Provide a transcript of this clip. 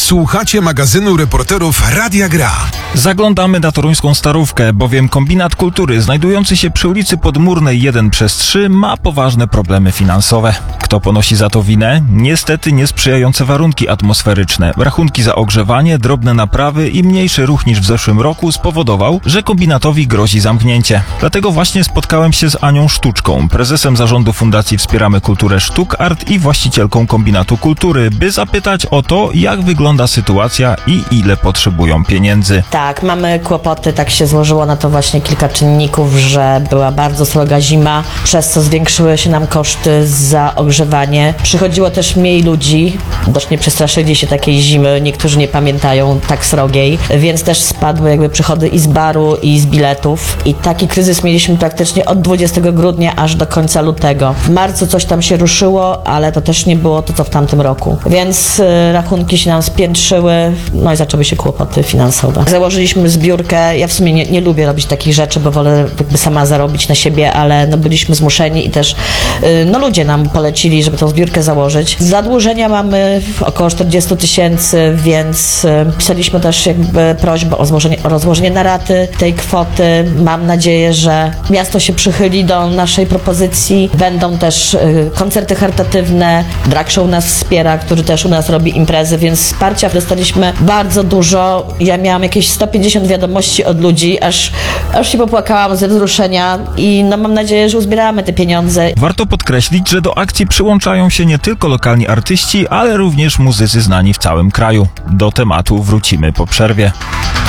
Słuchacie magazynu reporterów Radia Gra. Zaglądamy na toruńską Starówkę, bowiem kombinat kultury znajdujący się przy ulicy Podmurnej 1/3 ma poważne problemy finansowe. Kto ponosi za to winę? Niestety niesprzyjające warunki atmosferyczne. Rachunki za ogrzewanie, drobne naprawy i mniejszy ruch niż w zeszłym roku spowodował, że kombinatowi grozi zamknięcie. Dlatego właśnie spotkałem się z Anią Sztuczką, prezesem zarządu Fundacji Wspieramy Kulturę Sztuk Art i właścicielką kombinatu kultury, by zapytać o to, jak wygląda sytuacja i ile potrzebują pieniędzy. Tak, mamy kłopoty, tak się złożyło na to właśnie kilka czynników, że była bardzo sroga zima, przez co zwiększyły się nam koszty za ogrzewanie. Przychodziło też mniej ludzi, dość nie przestraszyli się takiej zimy, niektórzy nie pamiętają tak srogiej, więc też spadły jakby przychody i z baru, i z biletów. I taki kryzys mieliśmy praktycznie od 20 grudnia aż do końca lutego. W marcu coś tam się ruszyło, ale to też nie było to, co w tamtym roku. Więc rachunki się nam spiętrzyły, no i zaczęły się kłopoty finansowe. Założyliśmy zbiórkę, ja w sumie nie lubię robić takich rzeczy, bo wolę jakby sama zarobić na siebie, ale no byliśmy zmuszeni i też ludzie nam polecili, żeby tą zbiórkę założyć. Zadłużenia mamy około 40 000, więc pisaliśmy też jakby prośbę o rozłożenie na raty tej kwoty. Mam nadzieję, że miasto się przychyli do naszej propozycji. Będą też koncerty charytatywne, drag show nas wspiera, który też u nas robi imprezy, więc wsparcia dostaliśmy bardzo dużo. Ja miałam jakieś 150 wiadomości od ludzi, aż się popłakałam ze wzruszenia i mam nadzieję, że uzbieramy te pieniądze. Warto podkreślić, że do akcji przyłączają się nie tylko lokalni artyści, ale również muzycy znani w całym kraju. Do tematu wrócimy po przerwie.